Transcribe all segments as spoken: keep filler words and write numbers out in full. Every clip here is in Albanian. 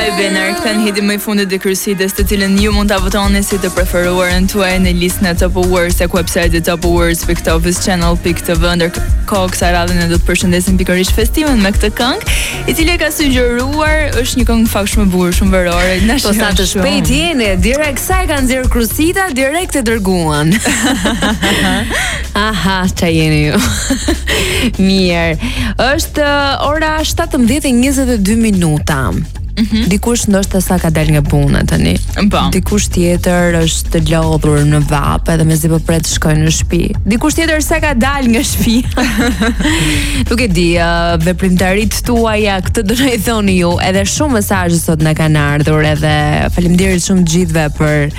vibe në rkthen hiti më i fundit të Crusaders, të cilën ju mund ta votoni si të preferuarën tuaj në listën e Top Awards tek websajti top awards dot office channel dot t v. Ndërkohë kësaj radhe ne do të përshëndesim pikërisht festivalin me këtë këngë, i cili ka sugjeruar, është një këngë fakt shumë e bukur, shumë verore. Po sa të shpejt jeni, direkt sa e kanë nxjerr Crusida, direkt e dërguan. Aha, ç'a jeni ju. Mirë. Është ora shtatëmbëdhjetë e njëzet e dy minuta. Mm-hmm. Dikush ndoshta sa ka dal nga puna tani. Po. Dikush tjetër është lodhur në vap edhe mezi po pret të shkojë në shtëpi. Dikush tjetër sa ka dal nga shtëpia. Nuk e di, uh, veprimtarit tuaja këtë do na i thoni ju. Edhe shumë mesazhe sot na kanë ardhur edhe faleminderit shumë të gjithëve për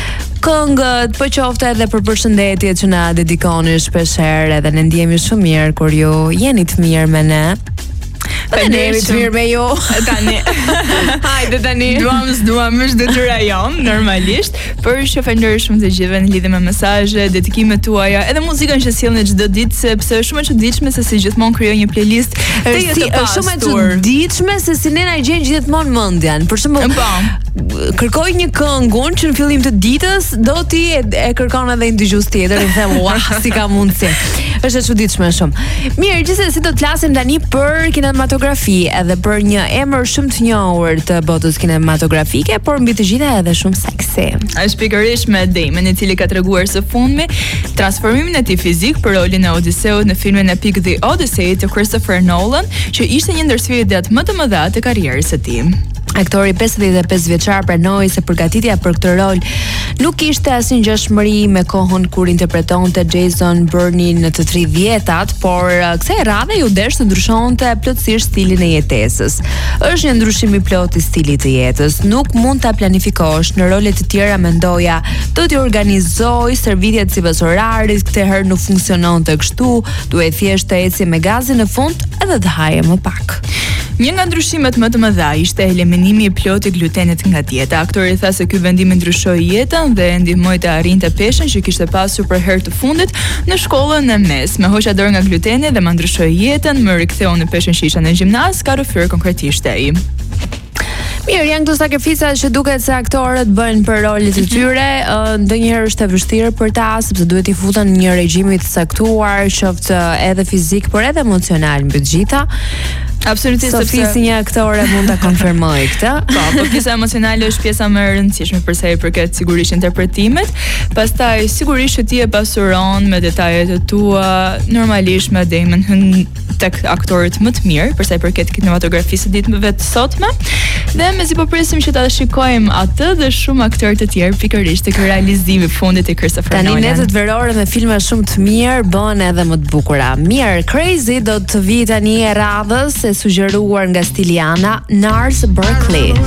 këngët, po qoftë edhe për përshëndetjet që na dedikoni shpeshherë, edhe ne ndihemi shumë mirë kur ju jeni të mirë me ne. Po ne jemi të mirë me ju. Tani. Hajde tani. Duam, s'duam, është detyra jon, normalisht, por që falenderoj shumë të gjithëve në lidhje me mesazhe, dedikimet tuaja, edhe muzikën që sjellni çdo ditë, sepse është shumë e çuditshme se si gjithmonë krijoj një playlist të jetë si, të pastur. Është shumë e çuditshme se si ne na gjen gjithmonë mendjen. Për shembull, kërkoj një këngë që në fillim të ditës do ti e, e kërkon edhe një dëgjues tjetër dhe them, "Ua, si ka mundsi." Është e çuditshme shumë. Mirë, gjithsesi do të flasim tani për kinematografi edhe për një emër shumë të njohur të botës kinematografike, por mbi të gjitha edhe shumë seksi. Është pikërisht me Damon, i cili ka treguar së fundmi transformimin e tij fizik për rolin e Odiseut në filmin epik The Odyssey të Christopher Nolan, që ishte një ndër sfidat më të mëdha të karrierës së tij. Aktori pesëdhjetë e pesë vjeçar pranoi se përgatitja për këtë rol nuk kishte asnjë ngjashmëri me kohën kur interpretonte Jason Bourne në të tridhjetat, por kësaj radhe ju desh të ndryshonte plotësisht stilin e jetesës. Është një ndryshim i plot i stilit të jetës. Nuk mund ta planifikosh në role të tjera, mendoja, do t'i organizoj servitjet sipas orarit, këtë herë nuk funksiononte kështu, duhet thjesht të eci me gazin në fund edhe të haje më pak. Një nga ndryshimet më të mëdha ishte eliminimi i plotë i glutenit nga dieta. Aktori tha se ky vendim ndryshoi jetën dhe e ndihmoi të arrinte peshën që kishte pasur për herë të fundit në shkollën e mes. Me hoqa dorë nga gluteni dhe më ndryshoi jetën, më riktheu në peshën që isha në gjimnaz, ka rrëfyer konkretisht ai. Mirë, janë këto sakrificat që duket se aktorët bëjnë për rolet e tyre, ndonjëherë është e vështirë për ta, sepse duhet i futen në një regjim të saktuar, qoftë edhe fizik, por edhe emocional mbi të gjitha. Absolutisht, Sofi si një aktore mund ta konfirmoj këtë. Po, po pjesa emocionale është pjesa më e rëndësishme për sa i përket sigurisht interpretimet. Pastaj sigurisht që ti e pasuron me detajet e tua, normalisht me Damon hyn tek aktorët më të mirë për sa i përket kinematografisë së ditëve të sotme. Dhe mezi po presim që ta shikojmë atë dhe shumë aktorë të tjerë pikërisht tek realizimi i fundit i Christopher Nolan. Tani netët verore me filma shumë të mirë bëhen edhe më të bukura. Mirë, Crazy do të vi tani e radhës e sugjeruar nga Stiliana, Nars Berkeley.